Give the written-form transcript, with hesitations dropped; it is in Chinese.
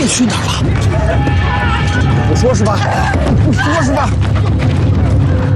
你去哪儿了？不说是吧？不说是吧？